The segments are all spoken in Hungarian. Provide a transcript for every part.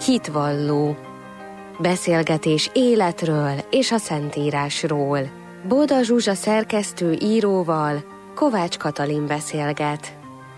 Hitvalló. Beszélgetés életről és a Szentírásról. Boda Zsuzsa szerkesztő íróval Kovács Katalin beszélget.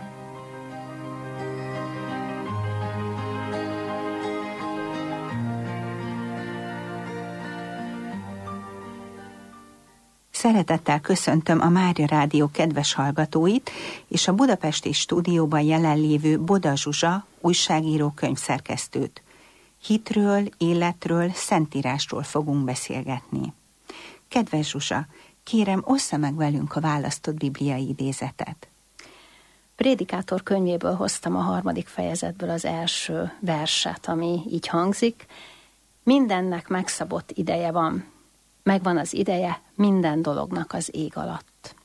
Szeretettel köszöntöm a Mária Rádió kedves hallgatóit, és a budapesti stúdióban jelenlévő Boda Zsuzsa újságíró könyvszerkesztőt. Hitről, életről, Szentírásról fogunk beszélgetni. Kedves Zsuzsa, kérem, ossza meg velünk a választott bibliai idézetet. Prédikátor könyvéből hoztam a 3. fejezetből az első verset, ami így hangzik. Mindennek megszabott ideje van. Megvan az ideje minden dolognak az ég alatt.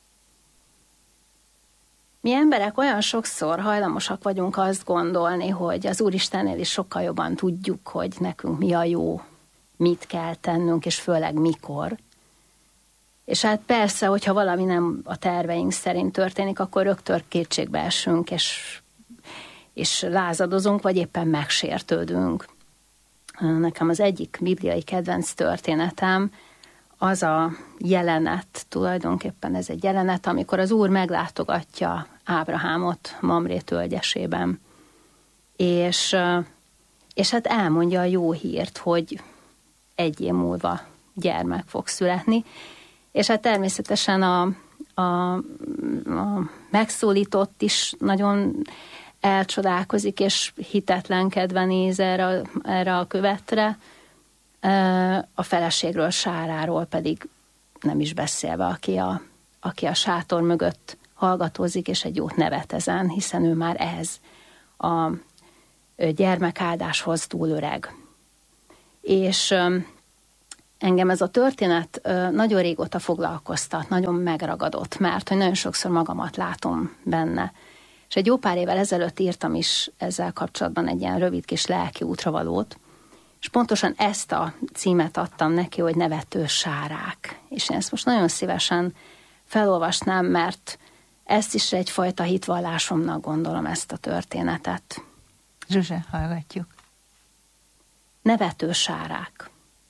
Mi emberek olyan sokszor hajlamosak vagyunk azt gondolni, hogy az Úristennél is sokkal jobban tudjuk, hogy nekünk mi a jó, mit kell tennünk, és főleg mikor. És hát persze, hogyha valami nem a terveink szerint történik, akkor rögtön kétségbe esünk, és lázadozunk, vagy éppen megsértődünk. Nekem az egyik bibliai kedvenc történetem az a jelenet, tulajdonképpen ez egy jelenet, amikor az Úr meglátogatja Ábrahámot Mamré tölgyesében, és hát elmondja a jó hírt, hogy 1 év múlva gyermek fog születni, és hát természetesen a megszólított is nagyon elcsodálkozik, és hitetlenkedve néz erre a követre, a feleségről, Sáráról pedig nem is beszélve, aki a sátor mögött hallgatózik, és egy jót nevet ezen, hiszen ő már ehhez a gyermekáldáshoz túl öreg. És engem ez a történet nagyon régóta foglalkoztat, nagyon megragadott, mert hogy nagyon sokszor magamat látom benne. És egy jó pár évvel ezelőtt írtam is ezzel kapcsolatban egy ilyen rövid kis lelki útravalót, és pontosan ezt a címet adtam neki, hogy Nevető Sárák. És én ezt most nagyon szívesen felolvasnám, mert ezt is egyfajta hitvallásomnak gondolom, ezt a történetet. Zsuzsa, hallgatjuk. Nevető sárák.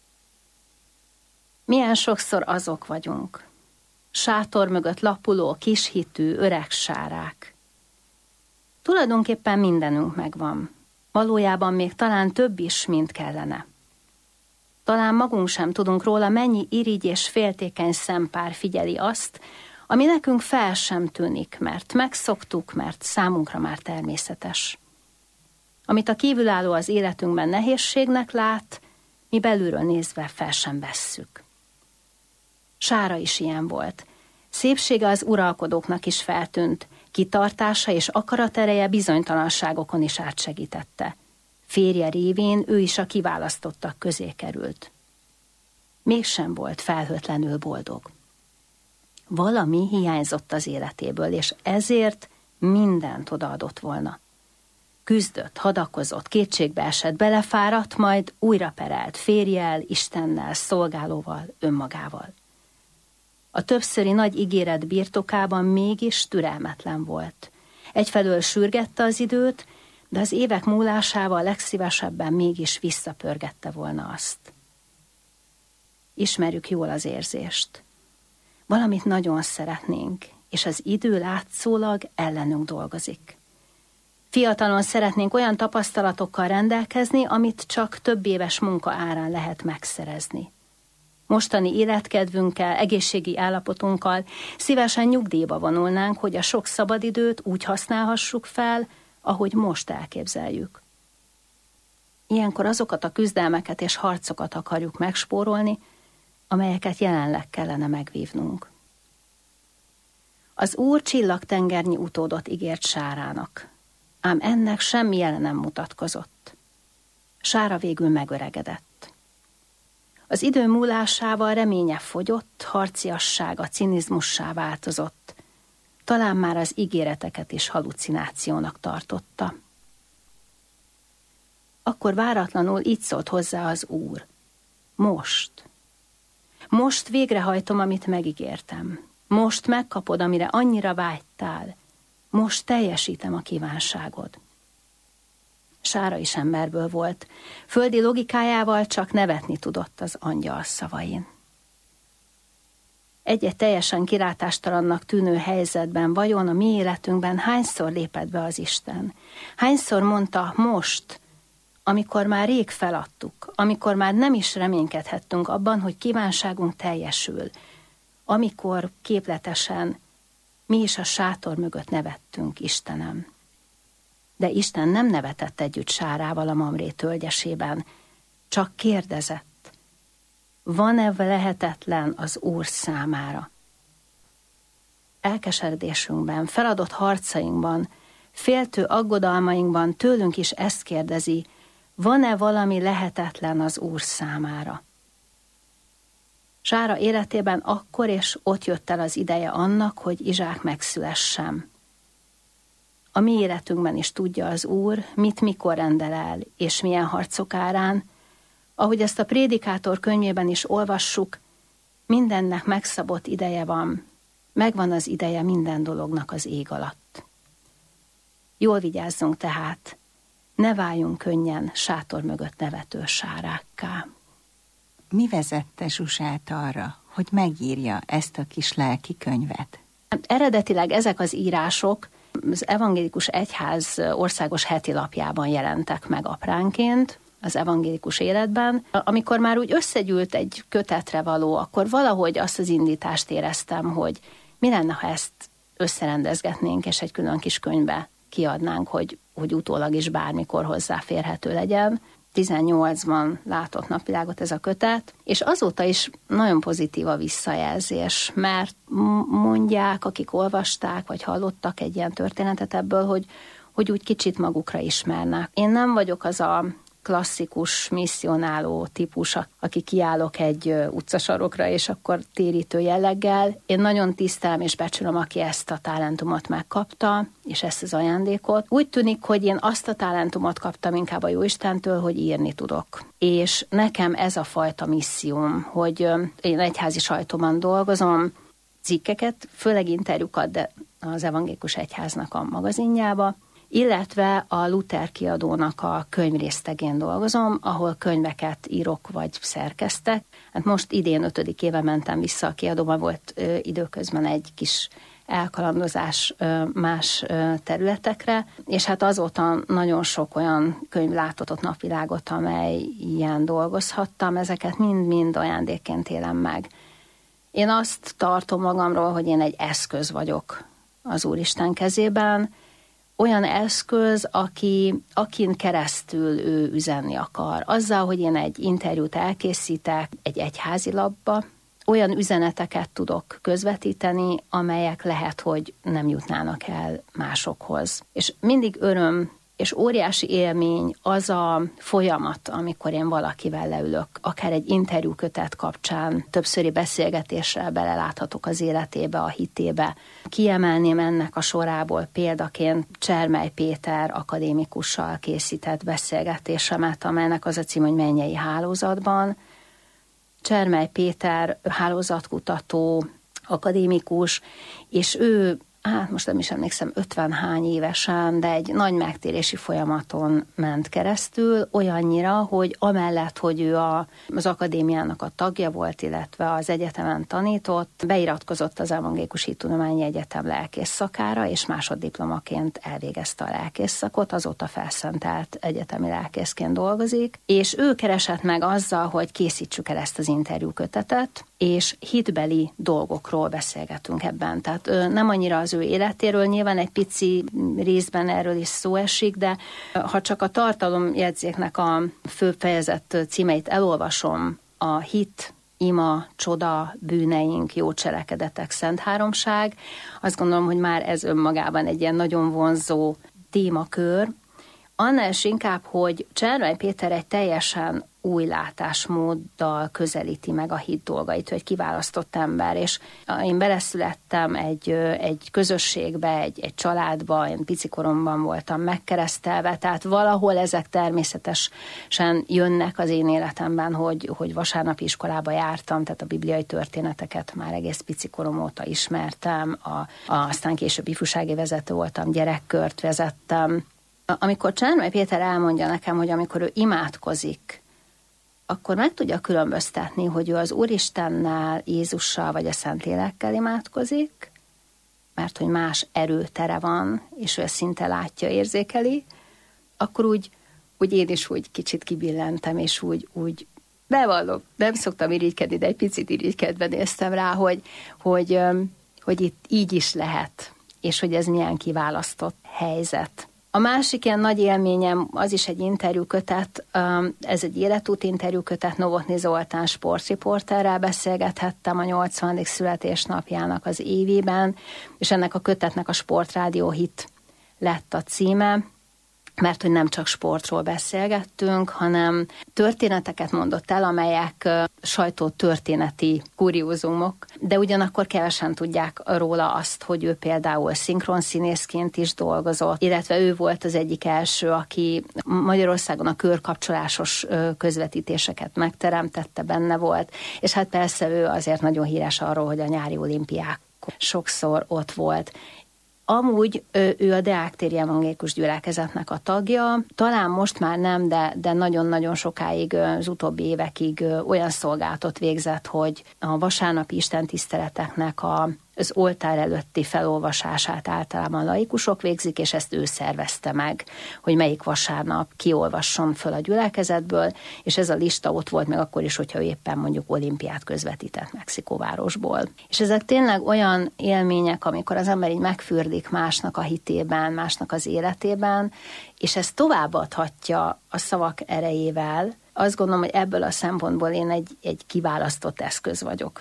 Milyen sokszor azok vagyunk. Sátor mögött lapuló, kishitű, öreg sárák. Tulajdonképpen mindenünk megvan. Valójában még talán több is, mint kellene. Talán magunk sem tudunk róla, mennyi irigy és féltékeny szempár figyeli azt, ami nekünk fel sem tűnik, mert megszoktuk, mert számunkra már természetes. Amit a kívülálló az életünkben nehézségnek lát, mi belülről nézve fel sem vesszük. Sára is ilyen volt. Szépsége az uralkodóknak is feltűnt, kitartása és akaratereje bizonytalanságokon is átsegítette. Férje révén ő is a kiválasztottak közé került. Mégsem volt felhőtlenül boldog. Valami hiányzott az életéből, és ezért mindent odaadott volna. Küzdött, hadakozott, kétségbe esett, belefáradt, majd újra perelt férjel, Istennel, szolgálóval, önmagával. A többszöri nagy ígéret birtokában mégis türelmetlen volt. Egyfelől sürgette az időt, de az évek múlásával legszívesebben mégis visszapörgette volna azt. Ismerjük jól az érzést. Valamit nagyon szeretnénk, és az idő látszólag ellenünk dolgozik. Fiatalon szeretnénk olyan tapasztalatokkal rendelkezni, amit csak több éves munka árán lehet megszerezni. Mostani életkedvünkkel, egészségi állapotunkkal szívesen nyugdíjba vonulnánk, hogy a sok szabadidőt úgy használhassuk fel, ahogy most elképzeljük. Ilyenkor azokat a küzdelmeket és harcokat akarjuk megspórolni, amelyeket jelenleg kellene megvívnunk. Az Úr csillagtengernyi utódot ígért Sárának, ám ennek semmi jele nem mutatkozott. Sára végül megöregedett. Az idő múlásával reménye fogyott, harciassága cinizmussá változott. Talán már az ígéreteket is halucinációnak tartotta. Akkor váratlanul így szólt hozzá az Úr. Most végrehajtom, amit megígértem. Most megkapod, amire annyira vágytál. Most teljesítem a kívánságod. Sára is emberből volt. Földi logikájával csak nevetni tudott az angyal szavain. Egy-egy teljesen kilátástalannak tűnő helyzetben vajon a mi életünkben hányszor lépett be az Isten? Hányszor mondta most, amikor már rég feladtuk, amikor már nem is reménykedhettünk abban, hogy kívánságunk teljesül, amikor képletesen mi is a sátor mögött nevettünk, Istenem. De Isten nem nevetett együtt Sárával a Mamré tölgyesében, csak kérdezett. Van-e lehetetlen az Úr számára? Elkeseredésünkben, feladott harcainkban, féltő aggodalmainkban tőlünk is ezt kérdezi, van-e valami lehetetlen az Úr számára? Sára életében akkor és ott jött el az ideje annak, hogy Izsák megszülessen. A mi életünkben is tudja az Úr, mit mikor rendel el, és milyen harcok árán. Ahogy ezt a Prédikátor könyvében is olvassuk, mindennek megszabott ideje van, megvan az ideje minden dolognak az ég alatt. Jól vigyázzunk tehát, ne váljunk könnyen sátor mögött nevető sárákká. Mi vezette Zsuzsát arra, hogy megírja ezt a kis lelki könyvet? Eredetileg ezek az írások az Evangélikus Egyház országos heti lapjában jelentek meg apránként, az evangélikus életben. Amikor már úgy összegyűlt egy kötetre való, akkor valahogy azt az indítást éreztem, hogy mi lenne, ha ezt összerendezgetnénk, és egy külön kis könyvbe kiadnánk, hogy utólag is bármikor hozzáférhető legyen. 18-ban látott napvilágot ez a kötet, és azóta is nagyon pozitív a visszajelzés, mert mondják, akik olvasták, vagy hallottak egy ilyen történetet ebből, hogy úgy kicsit magukra ismernek. Én nem vagyok az a klasszikus, misszionáló típus, aki kiállok egy utcasarokra, és akkor térítő jelleggel. Én nagyon tisztelem és becsülöm, aki ezt a talentumot megkapta, és ezt az ajándékot. Úgy tűnik, hogy én azt a talentumot kaptam inkább a Jóistentől, hogy írni tudok. És nekem ez a fajta misszióm, hogy én egyházi sajtóban dolgozom, cikkeket, főleg interjúkat, de az Evangélikus Egyháznak a magazinjába, illetve a Luther kiadónak a könyvrésztegén dolgozom, ahol könyveket írok vagy szerkesztek. Hát most idén 5. éve mentem vissza a kiadóba, volt időközben egy kis elkalandozás más területekre, és hát azóta nagyon sok olyan könyv látott ott napvilágot, amely ilyen dolgozhattam, ezeket mind-mind ajándékként élem meg. Én azt tartom magamról, hogy én egy eszköz vagyok az Úristen kezében, olyan eszköz, akin keresztül ő üzenni akar. Azzal, hogy én egy interjút elkészítek egy egyházi lapba, olyan üzeneteket tudok közvetíteni, amelyek lehet, hogy nem jutnának el másokhoz. És mindig öröm és óriási élmény az a folyamat, amikor én valakivel leülök, akár egy interjúkötet kapcsán, többszöri beszélgetéssel beleláthatok az életébe, a hitébe. Kiemelném ennek a sorából példaként Csermely Péter akadémikussal készített beszélgetésemet, amelynek az a cím, hogy Mennyei hálózatban. Csermely Péter hálózatkutató, akadémikus, és ő most nem is emlékszem, 50 hány évesen, de egy nagy megtérési folyamaton ment keresztül, olyannyira, hogy amellett, hogy ő az akadémiának a tagja volt, illetve az egyetemen tanított, beiratkozott az Evangélikus Hittudományi Egyetem lelkész szakára, és másoddiplomaként elvégezte a lelkész szakot, azóta felszentelt egyetemi lelkészként dolgozik, és ő keresett meg azzal, hogy készítsük el ezt az interjúkötetet, és hitbeli dolgokról beszélgetünk ebben. Tehát nem annyira az ő életéről, nyilván egy pici részben erről is szó esik, de ha csak a tartalomjegyzéknek a fő fejezet címeit elolvasom, a hit, ima, csoda, bűneink, jó cselekedetek, szent háromság, azt gondolom, hogy már ez önmagában egy ilyen nagyon vonzó témakör. Annál is inkább, hogy Csermely Péter egy teljesen új látásmóddal közelíti meg a hit dolgait, hogy kiválasztott ember, és én beleszülettem egy közösségbe, egy családba, én picikoromban voltam megkeresztelve, tehát valahol ezek természetesen jönnek az én életemben, hogy vasárnapi iskolába jártam, tehát a bibliai történeteket már egész picikorom óta ismertem, aztán később ifjúsági vezető voltam, gyerekkört vezettem. Amikor Csármely Péter elmondja nekem, hogy amikor ő imádkozik, akkor meg tudja különböztetni, hogy ő az Úristennel, Jézussal vagy a Szentlélekkel imádkozik, mert hogy más erőtere van, és ő ezt szinte látja, érzékeli, akkor úgy én is úgy kicsit kibillentem, és úgy bevallom, nem szoktam irigykedni, de egy picit irigykedve néztem rá, hogy itt így is lehet, és hogy ez milyen kiválasztott helyzet. A másik ilyen nagy élményem, az is egy interjúkötet, ez egy életút interjúkötet, Novotny Zoltán sportriporterrel beszélgethettem a 80. születésnapjának az évében, és ennek a kötetnek a Sportrádió Hit lett a címe, mert hogy nem csak sportról beszélgettünk, hanem történeteket mondott el, amelyek sajtótörténeti kuriózumok, de ugyanakkor kevesen tudják róla azt, hogy ő például szinkronszínészként is dolgozott, illetve ő volt az egyik első, aki Magyarországon a körkapcsolásos közvetítéseket megteremtette, benne volt, és hát persze ő azért nagyon híres arról, hogy a nyári olimpiák sokszor ott volt. Amúgy ő a Deák téri evangélikus gyülekezetnek a tagja, talán most már nem, de nagyon-nagyon sokáig, az utóbbi évekig olyan szolgálatot végzett, hogy a vasárnapi istentiszteleteknek az oltár előtti felolvasását általában laikusok végzik, és ezt ő szervezte meg, hogy melyik vasárnap kiolvasson föl a gyülekezetből, és ez a lista ott volt meg akkor is, hogyha éppen mondjuk olimpiát közvetített Mexikóvárosból. És ezek tényleg olyan élmények, amikor az ember így megfürdik másnak a hitében, másnak az életében, és ezt továbbadhatja a szavak erejével. Azt gondolom, hogy ebből a szempontból én egy kiválasztott eszköz vagyok.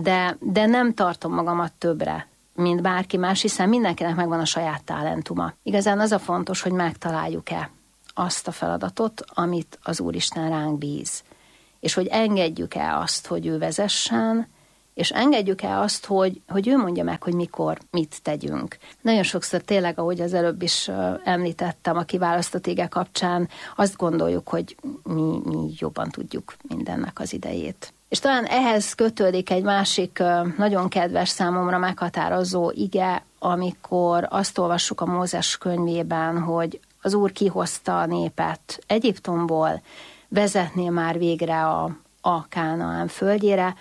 De nem tartom magamat többre, mint bárki más, hiszen mindenkinek megvan a saját talentuma. Igazán az a fontos, hogy megtaláljuk-e azt a feladatot, amit az Úristen ránk bíz. És hogy engedjük-e azt, hogy ő vezessen, és engedjük-e azt, hogy ő mondja meg, hogy mikor mit tegyünk. Nagyon sokszor tényleg, ahogy az előbb is említettem a kiválasztott ige kapcsán, azt gondoljuk, hogy mi jobban tudjuk mindennek az idejét. És talán ehhez kötődik egy másik nagyon kedves számomra meghatározó ige, amikor azt olvassuk a Mózes könyvében, hogy az Úr kihozta a népet Egyiptomból, vezetné már végre a Kánaán földjére,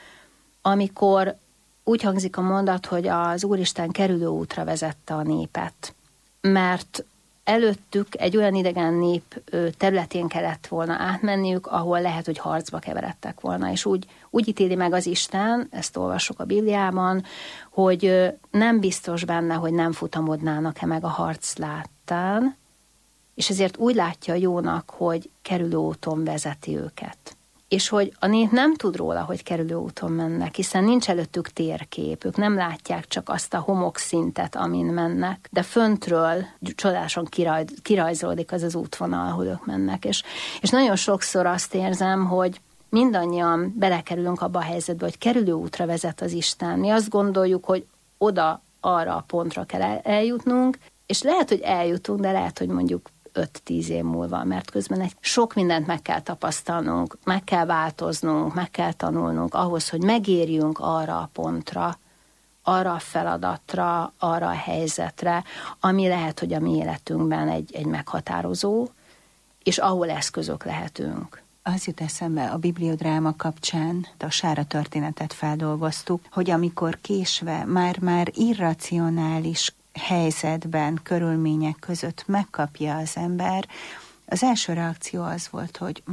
amikor úgy hangzik a mondat, hogy az Úristen kerülő útra vezette a népet, mert előttük egy olyan idegen nép területén kellett volna átmenniük, ahol lehet, hogy harcba keveredtek volna, és úgy ítéli meg az Isten, ezt olvassuk a Bibliában, hogy nem biztos benne, hogy nem futamodnának-e meg a harc láttán, és ezért úgy látja jónak, hogy kerülő úton vezeti őket. És hogy a nép nem tud róla, hogy kerülő úton mennek, hiszen nincs előttük térkép, ők nem látják csak azt a homokszintet, amin mennek, de föntről csodálasan kirajzolódik az útvonal, ahol ők mennek. És nagyon sokszor azt érzem, hogy mindannyian belekerülünk abba a helyzetbe, hogy kerülő útra vezet az Isten. Mi azt gondoljuk, hogy oda, arra a pontra kell eljutnunk, és lehet, hogy eljutunk, de lehet, hogy mondjuk 5-10 év múlva, mert közben sok mindent meg kell tapasztalnunk, meg kell változnunk, meg kell tanulnunk ahhoz, hogy megérjünk arra a pontra, arra a feladatra, arra a helyzetre, ami lehet, hogy a mi életünkben egy meghatározó, és ahol eszközök lehetünk. Az jut eszembe a bibliodráma kapcsán, a Sára történetet feldolgoztuk, hogy amikor késve már irracionális helyzetben, körülmények között megkapja az ember, az első reakció az volt, hogy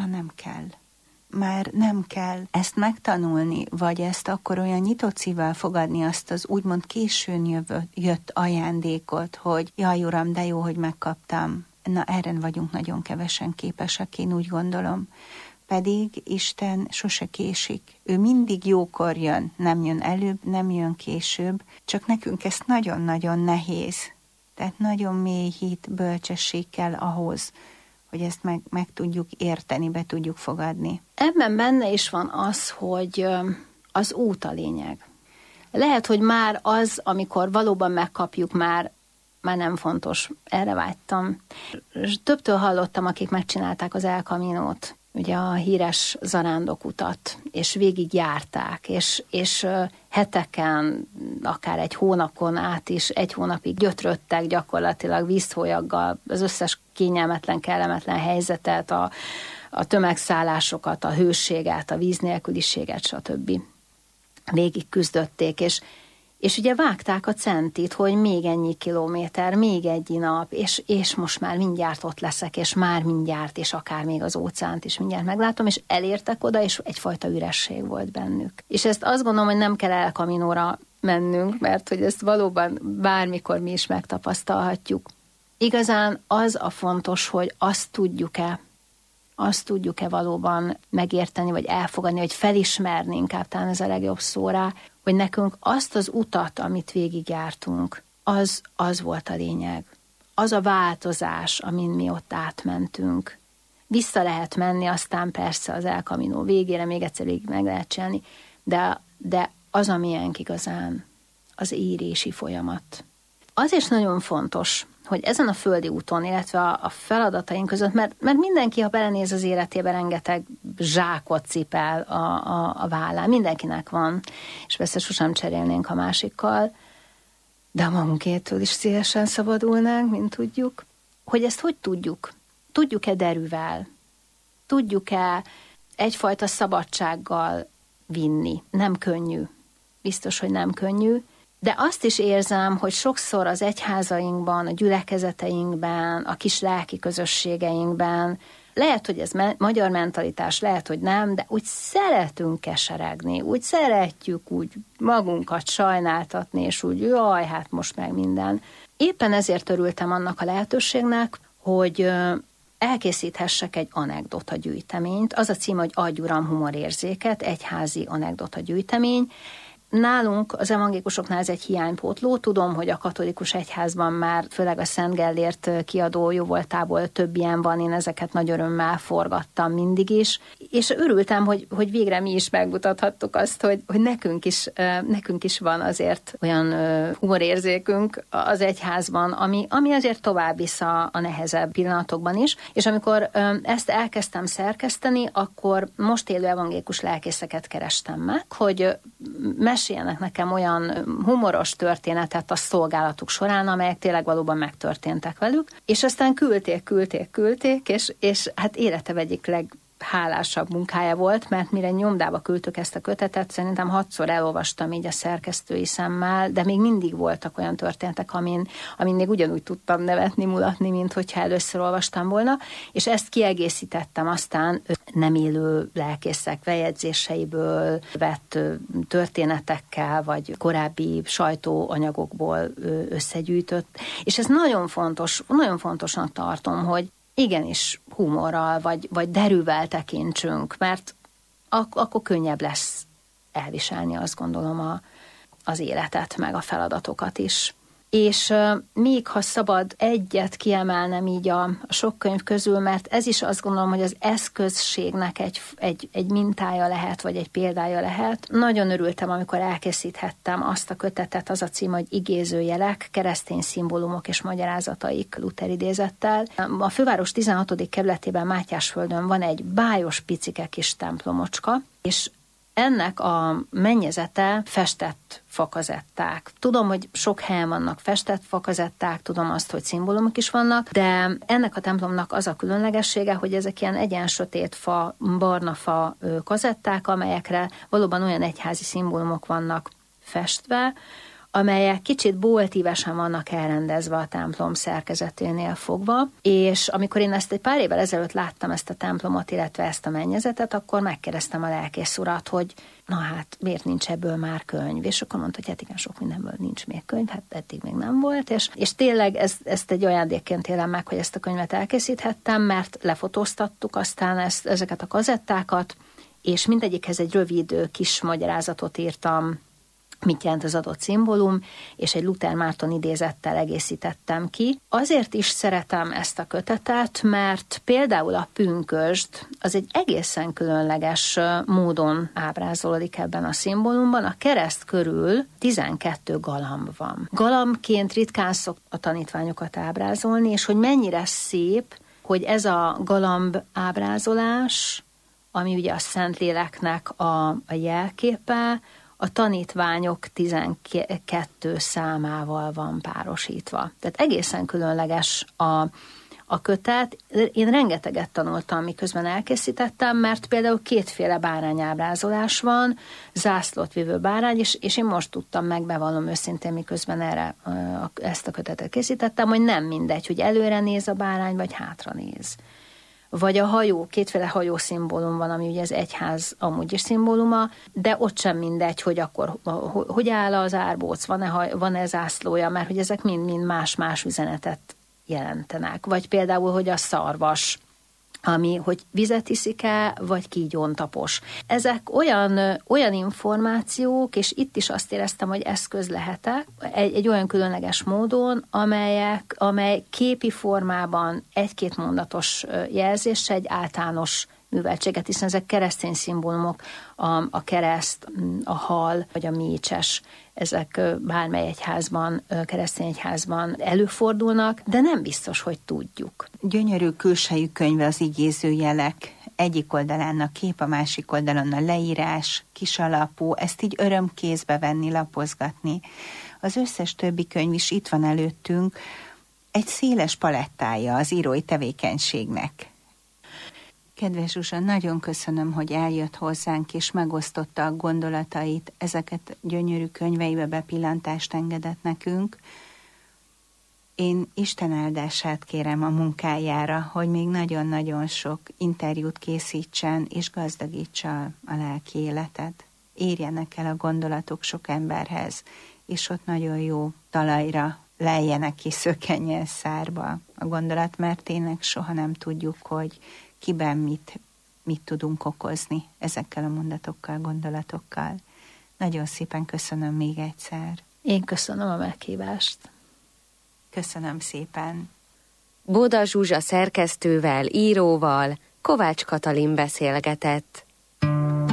már nem kell ezt megtanulni, vagy ezt akkor olyan nyitott szívvel fogadni, azt az úgymond későn jött ajándékot, hogy jaj uram, de jó, hogy megkaptam. Na, erre vagyunk nagyon kevesen képesek, én úgy gondolom. Pedig Isten sose késik. Ő mindig jókor jön, nem jön előbb, nem jön később, csak nekünk ez nagyon-nagyon nehéz. Tehát nagyon mély hit, bölcsesség kell ahhoz, hogy ezt meg tudjuk érteni, be tudjuk fogadni. Ebben benne is van az, hogy az út a lényeg. Lehet, hogy már az, amikor valóban megkapjuk, már nem fontos. Erre vágytam. Többtől hallottam, akik megcsinálták az El Caminót, ugye a híres zarándokutat, és végigjárták, és heteken, akár egy hónapon át is, egy hónapig gyötröttek gyakorlatilag vízhólyaggal az összes kényelmetlen, kellemetlen helyzetet, a tömegszállásokat, a hőséget, a víz nélküliséget, stb. Végig küzdötték, és ugye vágták a centit, hogy még ennyi kilométer, még egy nap, és most már mindjárt ott leszek, és már mindjárt, és akár még az óceánt is mindjárt meglátom, és elértek oda, és egyfajta üresség volt bennük. És ezt azt gondolom, hogy nem kell El Caminóra mennünk, mert hogy ezt valóban bármikor mi is megtapasztalhatjuk. Igazán az a fontos, hogy azt tudjuk-e valóban megérteni, vagy elfogadni, vagy felismerni, inkább talán ez a legjobb szó rá, hogy nekünk azt az utat, amit végigjártunk, az volt a lényeg. Az a változás, amin mi ott átmentünk. Vissza lehet menni, aztán persze az El Camino végére még egyszer végig meg lehet csinálni, de az, amilyenk igazán az érési folyamat. Az is nagyon fontos, hogy ezen a földi úton, illetve a feladataink között, mert mindenki, ha belenéz az életébe, rengeteg zsákot cipel a vállán. Mindenkinek van, és persze sosem cserélnénk a másikkal, de a magunkétől is szívesen szabadulnánk, mint tudjuk. Hogy ezt hogy tudjuk? Tudjuk-e derűvel? Tudjuk-e egyfajta szabadsággal vinni? Nem könnyű. Biztos, hogy nem könnyű. De azt is érzem, hogy sokszor az egyházainkban, a gyülekezeteinkben, a kis lelki közösségeinkben, lehet, hogy ez magyar mentalitás, lehet, hogy nem, de úgy szeretünk keseregni, úgy szeretjük úgy magunkat sajnáltatni, és úgy jaj, hát most meg minden. Éppen ezért örültem annak a lehetőségnek, hogy elkészíthessek egy anekdota gyűjteményt. Az a címe, hogy Adj Uram humorérzéket, egyházi anekdota gyűjtemény. Nálunk, az evangélikusoknál ez egy hiánypótló. Tudom, hogy a katolikus egyházban már, főleg a Szent Gellért kiadó jóvoltából több ilyen van, én ezeket nagy örömmel forgattam mindig is. És örültem, hogy végre mi is megmutathattuk azt, hogy nekünk is van azért olyan humorérzékünk az egyházban, ami azért tovább visz a nehezebb pillanatokban is. És amikor ezt elkezdtem szerkeszteni, akkor most élő evangélikus lelkészeket kerestem meg, hogy meséljenek nekem olyan humoros történetet a szolgálatuk során, amelyek tényleg valóban megtörténtek velük, és aztán küldték, és hát életem egyik leghálásabb munkája volt, mert mire nyomdába küldtük ezt a kötetet, szerintem 6-szor elolvastam így a szerkesztői szemmel, de még mindig voltak olyan történetek, amin még ugyanúgy tudtam nevetni, mulatni, mint hogyha először olvastam volna, és ezt kiegészítettem aztán nem élő lelkészek bejegyzéseiből vett történetekkel, vagy korábbi sajtóanyagokból összegyűjtött, és ez nagyon fontosnak tartom, hogy igenis humorral, vagy derűvel tekintsünk, mert akkor könnyebb lesz elviselni, azt gondolom, az életet, meg a feladatokat is. És még ha szabad egyet kiemelnem így a sok könyv közül, mert ez is azt gondolom, hogy az eszközségnek egy mintája lehet, vagy egy példája lehet. Nagyon örültem, amikor elkészíthettem azt a kötetet, az a cím, hogy Igézőjelek, keresztény szimbólumok és magyarázataik Luther idézettel. A főváros 16. kerületében Mátyásföldön van egy bájos picike kis templomocska, és ennek a mennyezete festett fakazetták. Tudom, hogy sok helyen vannak festett fakazetták, tudom azt, hogy szimbólumok is vannak, de ennek a templomnak az a különlegessége, hogy ezek ilyen egyen-sötét fa, barna fa kazetták, amelyekre valóban olyan egyházi szimbólumok vannak festve, amelyek kicsit boltívesen vannak elrendezve a templom szerkezeténél fogva, és amikor én ezt egy pár évvel ezelőtt láttam, ezt a templomot, illetve ezt a mennyezetet, akkor megkérdeztem a lelkész urat, hogy na hát, miért nincs ebből már könyv? És akkor mondta, hogy hát igen, sok mindenből nincs még könyv, hát eddig még nem volt, és tényleg ezt egy ajándékként élem meg, hogy ezt a könyvet elkészíthettem, mert lefotóztattuk aztán ezeket a kazettákat, és mindegyikhez egy rövid kis magyarázatot írtam, mit jelent az adott szimbólum, és egy Luther Márton idézettel egészítettem ki. Azért is szeretem ezt a kötetet, mert például a pünkösd az egy egészen különleges módon ábrázolódik ebben a szimbólumban. A kereszt körül 12 galamb van. Galambként ritkán szokta a tanítványokat ábrázolni, és hogy mennyire szép, hogy ez a galamb ábrázolás ami ugye a Szentléleknek a jelképe, a tanítványok 12 számával van párosítva. Tehát egészen különleges a kötet. Én rengeteget tanultam, miközben elkészítettem, mert például kétféle bárányábrázolás van, zászlót vívő bárány, és én most tudtam meg, bevallom őszintén, miközben ezt a kötetet készítettem, hogy nem mindegy, hogy előre néz a bárány, vagy hátra néz. Vagy a hajó, kétféle hajó szimbólum van, ami ugye az egyház amúgy is szimbóluma, de ott sem mindegy, hogy akkor hogy áll az árbóc, van-e zászlója, mert hogy ezek mind más-más üzenetet jelentenek. Vagy például, hogy a szarvas, ami, hogy vizet iszik-e, vagy kígyón tapos. Ezek olyan információk, és itt is azt éreztem, hogy eszköz lehetek, egy olyan különleges módon, amely képi formában egy-két mondatos jelzéssel egy általános műveltséget, hiszen ezek keresztény szimbólumok, a kereszt, a hal, vagy a mécses, ezek bármely egyházban, keresztény egyházban előfordulnak, de nem biztos, hogy tudjuk. Gyönyörű külsejű könyve az igézőjelek. Egyik oldalán a kép, a másik oldalon a leírás, kisalapú, ezt így örömkézbe venni, lapozgatni. Az összes többi könyv is itt van előttünk, egy széles palettája az írói tevékenységnek. Kedves Zsuzsa, nagyon köszönöm, hogy eljött hozzánk, és megosztotta a gondolatait, ezeket gyönyörű könyveibe bepillantást engedett nekünk. Én Isten áldását kérem a munkájára, hogy még nagyon-nagyon sok interjút készítsen, és gazdagítsa a lelki életed. Érjenek el a gondolatok sok emberhez, és ott nagyon jó talajra lejjenek ki, szökkenjen szárba a gondolat, mert tényleg soha nem tudjuk, hogy kiben mit tudunk okozni ezekkel a mondatokkal, gondolatokkal. Nagyon szépen köszönöm még egyszer. Én köszönöm a meghívást. Köszönöm szépen. Boda Zsuzsa szerkesztővel, íróval Kovács Katalin beszélgetett.